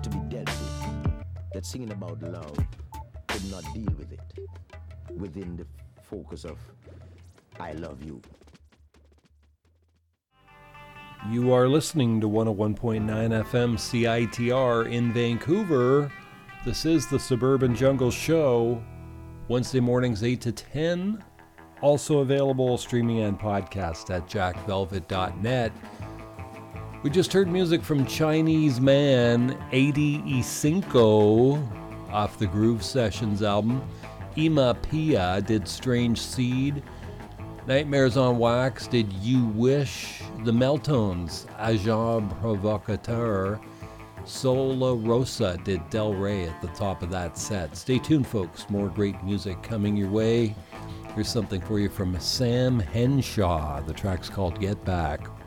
to be dealt with, that singing about love could not deal with it within the focus of I love you. You are listening to 101.9 FM CITR in Vancouver. This is the Suburban Jungle Show, Wednesday mornings 8 to 10. Also available streaming and podcast at jackvelvet.net. We just heard music from Chinese Man 85 off the Groove Sessions album. Ima Pia did Strange Seed. Nightmares on Wax did You Wish. The Meltones, Agent Provocateur. Sola Rosa did Del Rey at the top of that set. Stay tuned, folks. More great music coming your way. Here's something for you from Sam Henshaw. The track's called Get Back.